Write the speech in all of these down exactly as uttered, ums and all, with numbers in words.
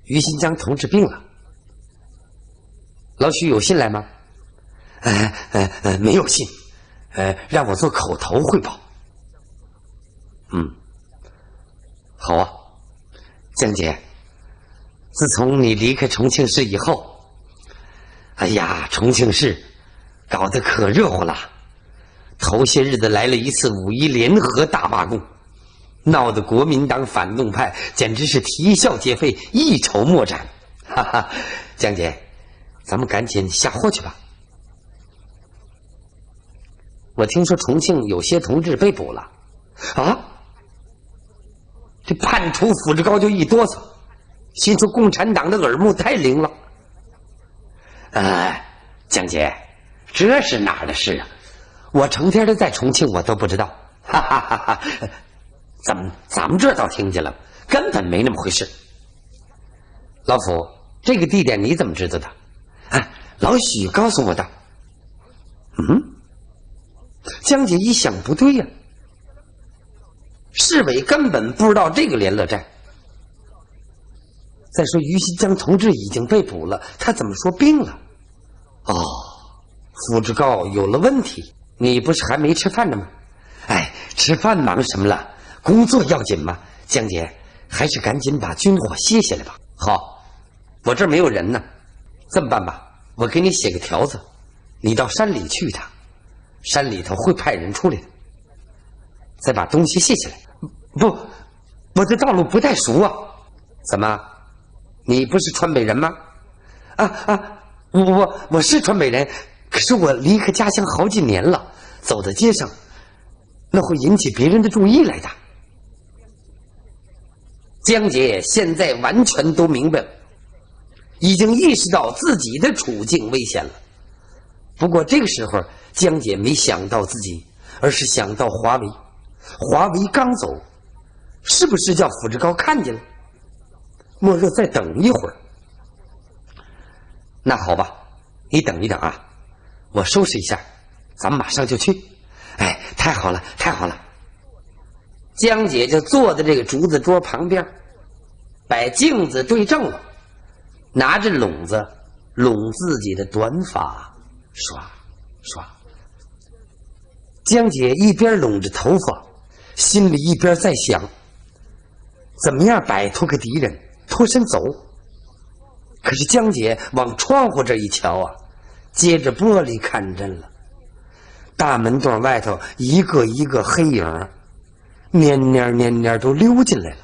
于新江同志病了。老许有信来吗？呃呃呃，没有信，呃，让我做口头汇报。嗯，好啊，江姐，自从你离开重庆市以后，哎呀，重庆市搞得可热乎了。头些日子来了一次五一联合大罢工，闹得国民党反动派简直是啼笑皆非，一筹莫展。哈哈，江姐，咱们赶紧下货去吧。我听说重庆有些同志被捕了。啊？这叛徒抚志高就一哆嗦，心说共产党的耳目太灵了。呃，江姐，这是哪儿的事啊？我成天的在重庆，我都不知道。哈哈哈哈！咱们咱们这倒听见了，根本没那么回事。老福，这个地点你怎么知道的？啊，老许告诉我的。嗯，江姐一想不对呀、啊，市委根本不知道这个联络站。再说于新江同志已经被捕了，他怎么说病了？哦，傅志高有了问题。你不是还没吃饭呢吗？哎，吃饭忙什么了？工作要紧嘛。江姐，还是赶紧把军火卸下来吧。好，我这儿没有人呢。这么办吧，我给你写个条子，你到山里去一趟，山里头会派人出来的。再把东西卸下来。不，我这道路不太熟啊。怎么？你不是川北人吗？啊啊，我我我是川北人。可是我离开家乡好几年了，走在街上，那会引起别人的注意来的。江姐现在完全都明白了，已经意识到自己的处境危险了。不过这个时候，江姐没想到自己，而是想到华为。华为刚走，是不是叫傅志高看见了？莫若再等一会儿。那好吧，你等一等啊。我收拾一下，咱们马上就去。哎，太好了，太好了！江姐就坐在这个竹子桌旁边，把镜子对正了，拿着笼子拢自己的短发，刷刷。江姐一边拢着头发，心里一边在想，怎么样摆脱个敌人，脱身走。可是江姐往窗户这一瞧啊，接着玻璃看真了，大门洞外头一个一个黑影，蔫蔫蔫蔫都溜进来了。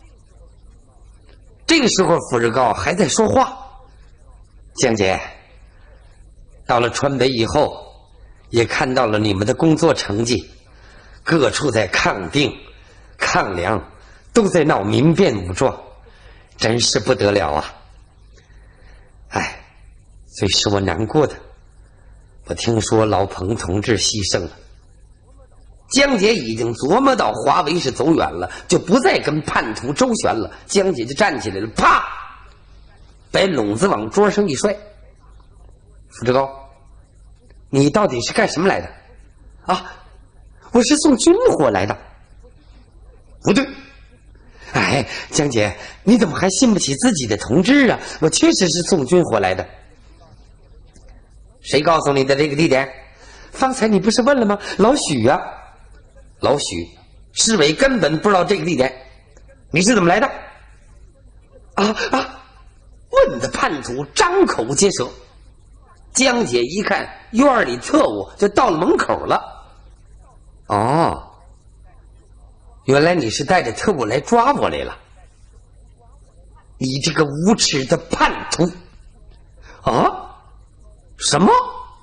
这个时候傅志高还在说话：“江姐，到了川北以后，也看到了你们的工作成绩，各处在抗病、抗粮，都在闹民变武装，真是不得了啊！哎。”最使我难过的，我听说老彭同志牺牲了。江姐已经琢磨到华为是走远了，就不再跟叛徒周旋了。江姐就站起来了，啪，把笼子往桌上一摔。傅志高，你到底是干什么来的？啊，我是送军火来的。不对，哎，江姐，你怎么还信不起自己的同志啊？我确实是送军火来的。谁告诉你的这个地点？方才你不是问了吗？老许呀、啊，老许，市委根本不知道这个地点，你是怎么来的？啊啊！问的叛徒张口结舌。江姐一看院里特务，就到了门口了。哦，原来你是带着特务来抓我来了，你这个无耻的叛徒！啊？什么？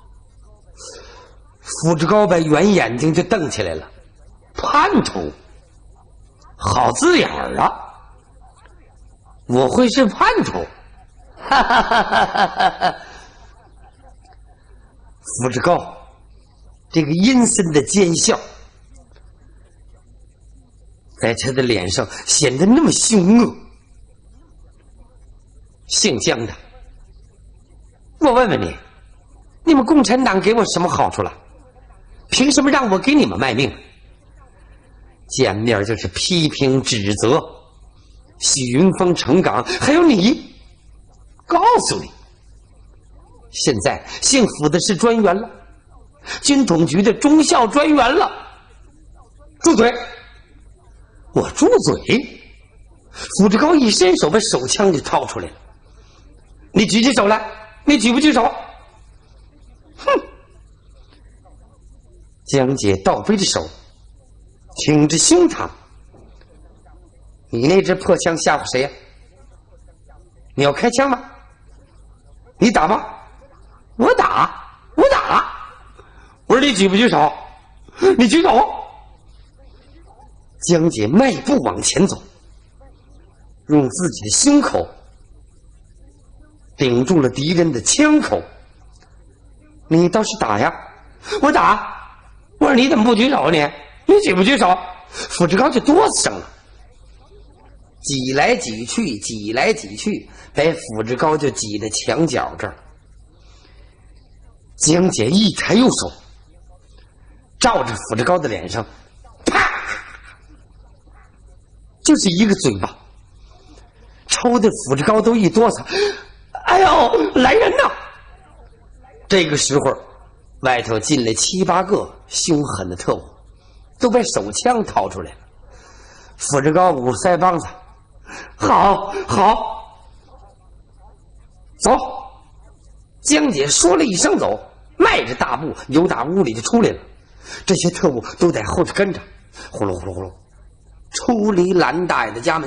傅志高把圆眼睛就瞪起来了。叛徒，好字眼儿啊！我会是叛徒？哈哈哈哈哈哈！傅志高这个阴森的奸笑，在他的脸上显得那么凶恶。姓江的，我问问你，你们共产党给我什么好处了？凭什么让我给你们卖命？见面就是批评指责，许云峰、程岗，还有你， 告诉你，现在姓府的是专员了，军统局的中校专员了。住嘴！我住嘴！傅志高一伸手把手枪就掏出来了。你举起手来，你举不举手？哼！江姐倒背着手，挺着胸膛。你那支破枪吓唬谁呀、啊？你要开枪吗？你打吧。我打，我打。我说你举不举手？你举手。江姐迈步往前走，用自己的胸口顶住了敌人的枪口。你倒是打呀！我打。我说你怎么不举手你？你举不举手？傅志高就哆嗦上了，挤来挤去，挤来挤去，把傅志高就挤在墙角这儿。江姐一抬右手，照着傅志高的脸上，啪，就是一个嘴巴，抽的傅志高都一哆嗦。哎呦，来人呐！这个时候，外头进来七八个凶狠的特务，都把手枪掏出来了。傅志高捂腮帮子，好好走。江姐说了一声走，迈着大步由打屋里就出来了。这些特务都在后头跟着，呼噜呼噜呼噜，出离蓝大爷的家门，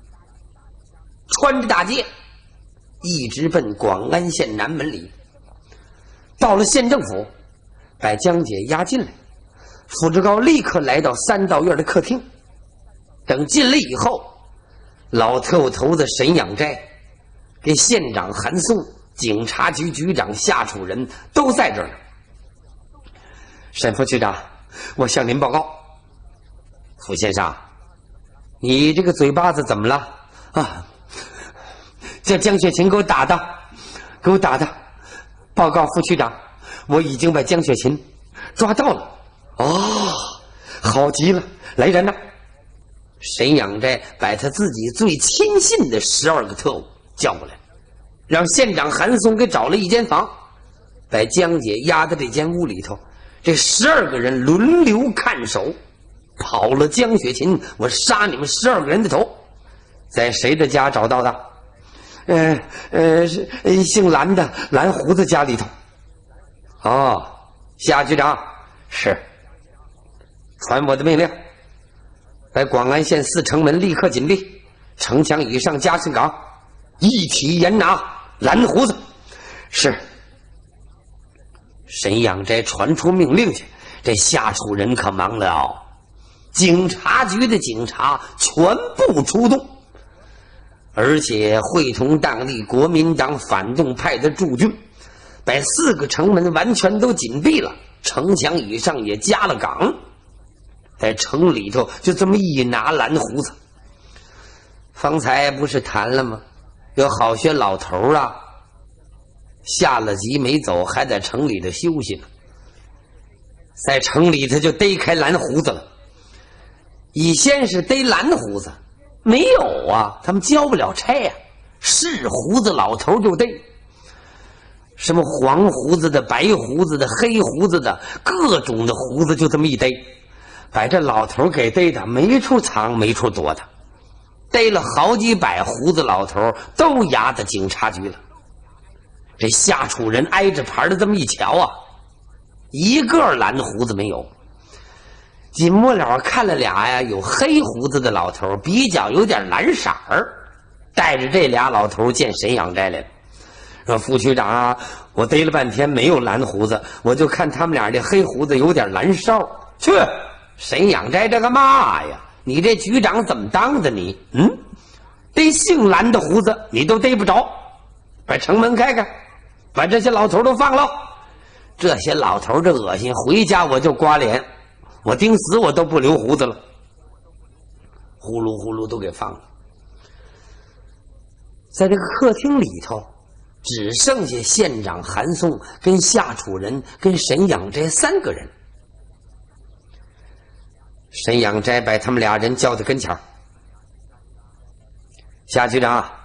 穿着大街，一直奔广安县南门里。到了县政府，把江姐押进来。傅志高立刻来到三道院的客厅，等进来以后，老特务头子沈养斋给县长韩松、警察局局长夏楚仁都在这儿呢。沈副局长，我向您报告。傅先生，你这个嘴巴子怎么了啊？这江雪琴给我打的，给我打的。报告副局长，我已经把江雪琴抓到了。哦，好极了，来人呐！沈养斋把他自己最亲信的十二个特务叫过来，让县长韩松给找了一间房，把江姐押在这间屋里头。这十二个人轮流看守，跑了江雪琴，我杀你们十二个人的头。在谁的家找到的？呃呃，是姓蓝的蓝胡子家里头。哦，夏局长，是。传我的命令，在广安县四城门立刻紧闭，城墙以上加深岗，一起严拿蓝胡子。是。沈养斋传出命令去，这夏楚人可忙了，警察局的警察全部出动，而且会同当地国民党反动派的驻军，把四个城门完全都紧闭了，城墙以上也加了岗，在城里头就这么一拿蓝胡子。方才不是谈了吗？有好些老头啊，下了级没走，还在城里头休息呢。在城里头就逮开蓝胡子了。以先是逮蓝胡子，没有啊，他们交不了差啊，是胡子老头就逮。什么黄胡子的、白胡子的、黑胡子的，各种的胡子就这么一逮，把这老头给逮的没处藏没处躲的，逮了好几百胡子老头都押到警察局了。这夏楚人挨着牌的这么一瞧啊，一个蓝胡子没有。紧末了看了俩呀，有黑胡子的老头，比较有点蓝色儿，带着这俩老头见沈养斋来了，说副局长啊，我逮了半天没有蓝胡子，我就看他们俩这黑胡子有点蓝哨。去，沈养斋这个嘛呀，你这局长怎么当的你？嗯，逮姓蓝的胡子你都逮不着，把城门开开，把这些老头都放了。这些老头这恶心，回家我就刮脸，我盯死我都不留胡子了。呼噜呼噜都给放了。在这个客厅里头，只剩下县长韩松跟夏楚人跟沈养斋三个人。沈养斋把他们俩人叫到跟前儿，夏局长，